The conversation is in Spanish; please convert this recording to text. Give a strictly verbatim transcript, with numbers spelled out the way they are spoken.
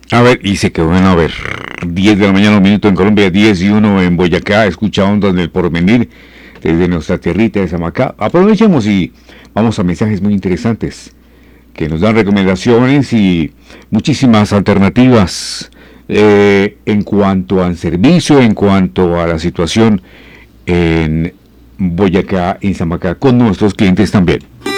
A ver, y se quedó, bueno, a ver, diez de la mañana, un minuto en Colombia, diez y uno en Boyacá, escucha Ondas del Porvenir, desde nuestra tierrita de Samacá. Aprovechemos y vamos a mensajes muy interesantes que nos dan recomendaciones y muchísimas alternativas eh, en cuanto al servicio, en cuanto a la situación en Boyacá, en Samacá, con nuestros clientes también.